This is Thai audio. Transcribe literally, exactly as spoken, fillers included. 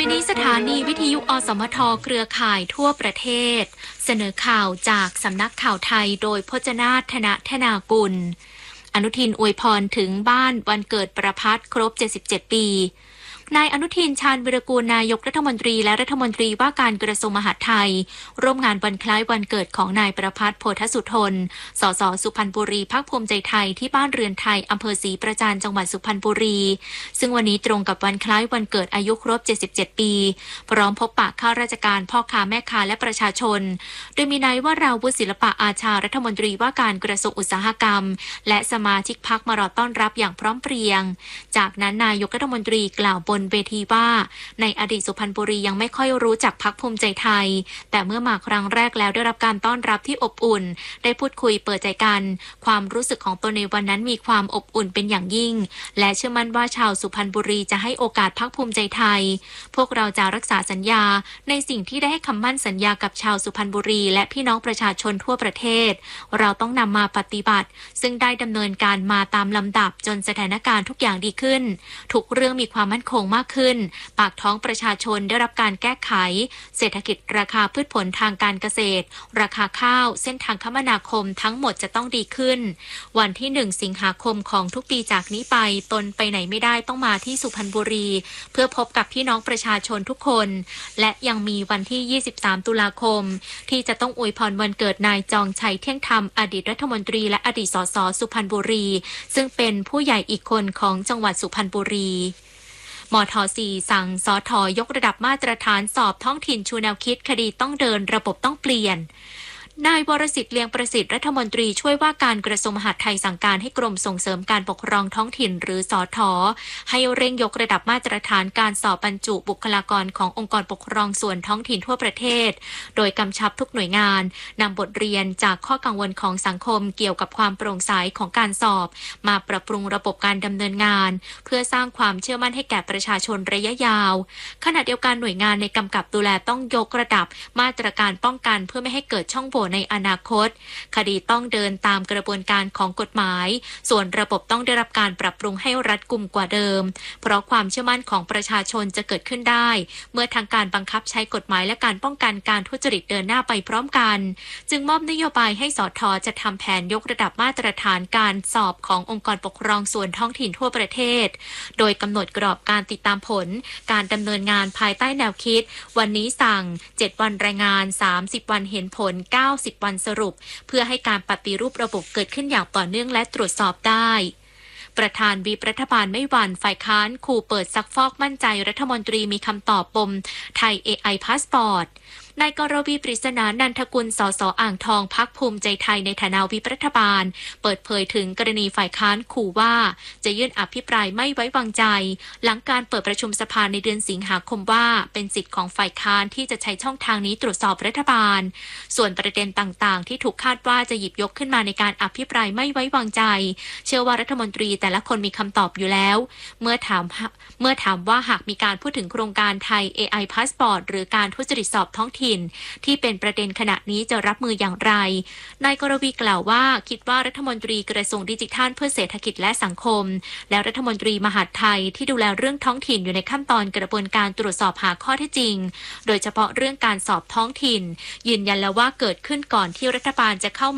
นี้สถานีวิทยุอสมทเครือข่ายทั่วประเทศเสนอข่าวจากสำนักข่าวไทยโดยพจนาถธนธนากุลอนุทินอวยพรถึงบ้านวันเกิดประภัสครบเจ็ดสิบเจ็ดปีนายอนุทินชาญวิรากูลนายกรัฐมนตรีและรัฐมนตรีว่าการกระทรวงมหาดไทยร่วมงานวันคล้ายวันเกิดของนายประภัสโพธสุทนสสสุพรรณบุรีพรรคภูมิใจไทยที่บ้านเรือนไทยอำเภอศรีประจันจังหวัดสุพรรณบุรีซึ่งวันนี้ตรงกับวันคล้ายวันเกิดอายุครบเจ็ดสิบเจ็ดปีพร้อมพบปะข้าราชการพ่อค้าแม่ค้าและประชาชนโดยมีนายวราวุฒิศิลปะอาชารัฐมนตรีว่าการกระทรวงอุตสาหกรรมและสมาชิกพรรคมารอต้อนรับอย่างพร้อมเพรียงจากนั้นนายกรัฐมนตรีกล่าวบนเวทีว่าในอดีตสุพรรณบุรียังไม่ค่อยรู้จักพรรคภูมิใจไทยแต่เมื่อมาครั้งแรกแล้วได้รับการต้อนรับที่อบอุ่นได้พูดคุยเปิดใจกันความรู้สึกของตนในวันนั้นมีความอบอุ่นเป็นอย่างยิ่งและเชื่อมั่นว่าชาวสุพรรณบุรีจะให้โอกาสพรรคภูมิใจไทยพวกเราจะรักษาสัญญาในสิ่งที่ได้ให้คำมั่นสัญญากับชาวสุพรรณบุรีและพี่น้องประชาชนทั่วประเทศเราต้องนำมาปฏิบัติซึ่งได้ดำเนินการมาตามลำดับจนสถานการณ์ทุกอย่างดีขึ้นทุกเรื่องมีความมั่นคงมากขึ้นปากท้องประชาชนได้รับการแก้ไขเศรษฐกิจราคาพืชผลทางการเกษตรราคาข้าวเส้นทางคมนาคมทั้งหมดจะต้องดีขึ้นวันที่หนึ่งสิงหาคมของทุกปีจากนี้ไปตนไปไหนไม่ได้ต้องมาที่สุพรรณบุรีเพื่อพบกับพี่น้องประชาชนทุกคนและยังมีวันที่ยี่สิบสามตุลาคมที่จะต้องอวยพรวันเกิดนายจองชัยเที่ยงธรรมอดีตรัฐมนตรีและอดีตสสสุพรรณบุรีซึ่งเป็นผู้ใหญ่อีกคนของจังหวัดสุพรรณบุรีมท.สี่ สั่งสท.ยกระดับมาตรฐานสอบท้องถิ่นชูแนวคิดคดีต้องเดินระบบต้องเปลี่ยนนายวรสิทธิ์เลียงประสิทธิ์รัฐมนตรีช่วยว่าการกระทรวงมหาดไทยสั่งการให้กรมส่งเสริมการปกครองท้องถิ่นหรือสท.ให้เร่งยกระดับมาตรฐานการสอบบรรจุบุคลากรขององค์กรปกครองส่วนท้องถิ่นทั่วประเทศโดยกำชับทุกหน่วยงานนำบทเรียนจากข้อกังวลของสังคมเกี่ยวกับความโปร่งใสของการสอบมาปรับปรุงระบบการดำเนินงานเพื่อสร้างความเชื่อมั่นให้แก่ประชาชนระยะยาวขณะเดียวกันหน่วยงานในกำกับดูแลต้องยกระดับมาตรการป้องกันเพื่อไม่ให้เกิดช่องโหว่ในอนาคตคดีต้องเดินตามกระบวนการของกฎหมายส่วนระบบต้องได้รับการปรับปรุงให้รัดกุมกว่าเดิมเพราะความเชื่อมั่นของประชาชนจะเกิดขึ้นได้เมื่อทางการบังคับใช้กฎหมายและการป้องกันการทุจริตเดินหน้าไปพร้อมกันจึงมอบนโยบายให้สท.จะทำแผนยกระดับมาตรฐานการสอบขององค์กรปกครองส่วนท้องถิ่นทั่วประเทศโดยกำหนดกรอบการติดตามผลการดำเนินงานภายใต้แนวคิดวันนี้สั่งเจ็ดวันรายงานสามสิบวันเห็นผลเก้าสิบวันสรุปเพื่อให้การปฏิรูประบบเกิดขึ้นอย่างต่อเนื่องและตรวจสอบได้ประธานวิปรัฐบาลไม่หวั่นฝ่ายค้านขู่เปิดซักฟอกมั่นใจรัฐมนตรีมีคำตอบปมไทย เอ ไอ พาสปอร์ตนายกรวีปริศนานันทกุลสสอ่างทองพรรคภูมิใจไทยในฐานะวิปรัฐบาลเปิดเผยถึงกรณีฝ่ายค้านขู่ว่าจะยื่นอภิปรายไม่ไว้วางใจหลังการเปิดประชุมสภาในเดือนสิงหาคมว่าเป็นสิทธิ์ของฝ่ายค้านที่จะใช้ช่องทางนี้ตรวจสอบรัฐบาลส่วนประเด็นต่างๆที่ถูกคาดว่าจะหยิบยกขึ้นมาในการอภิปรายไม่ไว้วางใจเชื่อว่ารัฐมนตรีแต่ละคนมีคำตอบอยู่แล้วเมื่อถามเมื่อถามว่าหากมีการพูดถึงโครงการไทย เอ ไอ พาสปอร์ตหรือการทุจริตสอบท้องถิ่นที่เป็นประเด็นขณะนี้จะรับมืออย่างไรนายกรวีกล่าวว่าคิดว่ารัฐมนตรีกระทรวงดิจิทัลเพื่อเศรษฐกิจและสังคมและรัฐมนตรีมหาดไทยที่ดูแลเรื่องท้องถิ่นอยู่ในขั้นตอนกระบวนการตรวจสอบหาข้อเท็จจริงโดยเฉพาะเรื่องการสอบท้องถิ่นยืนยันแล้วว่าเกิดขึ้นก่อนที่รัฐบาลจะเข้า